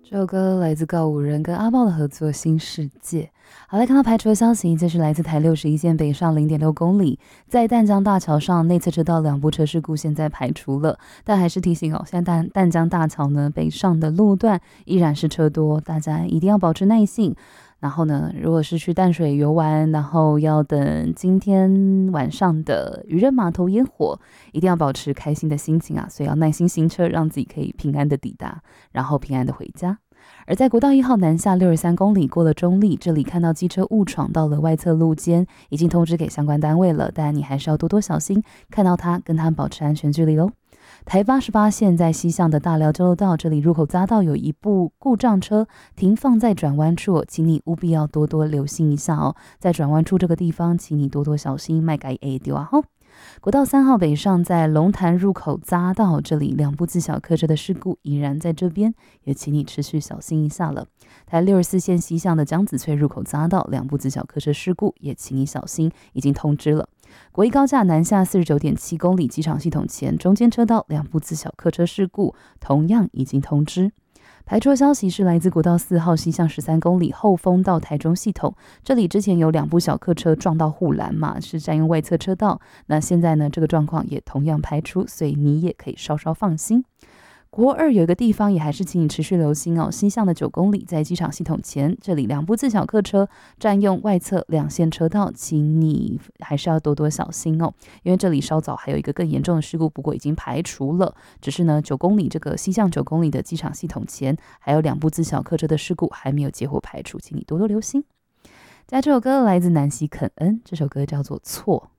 这首歌来自告五人跟阿豹的合作《新世界》。好，来看到排除的消息，这是来自台61线北上0.6公里，在淡江大桥上内侧车道2部车事故现在排除了，但还是提醒哦，现在淡江大桥呢北上的路段依然是车多，大家一定要保持耐性。然后呢，如果是去淡水游玩，然后要等今天晚上的渔人码头烟火，一定要保持开心的心情啊！所以要耐心行车，让自己可以平安的抵达，然后平安的回家。而在国道1号南下63公里过了中立，这里看到机车误闯到了外侧路肩，已经通知给相关单位了，但你还是要多多小心，看到它跟它保持安全距离咯。台88线在西向的大寮交流道，这里入口匝道有一部故障车停放在转弯处，请你务必要多多留心一下哦。在转弯处这个地方，请你多多小心，迈改 A 丢啊吼。国道3号北上在龙潭入口匝道，这里2部自小客车的事故依然在这边，也请你持续小心一下了。台64线西向的江子翠入口匝道2部自小客车事故，也请你小心，已经通知了。国一高架南下49.7公里机场系统前中间车道2部自小客车事故，同样已经通知。排除的消息是来自国道4号西向13公里后丰到台中系统，这里之前有2部小客车撞到护栏嘛，是占用外侧车道。那现在呢，这个状况也同样排除，所以你也可以稍稍放心。国2有一个地方也还是请你持续留心哦，西向的9公里在机场系统前，这里2部自小客车占用外侧2线车道，请你还是要多多小心哦，因为这里稍早还有一个更严重的事故，不过已经排除了，只是呢9公里这个西向9公里的机场系统前还有2部自小客车的事故还没有结果排除，请你多多留心。这首歌来自南希肯恩，这首歌叫做错。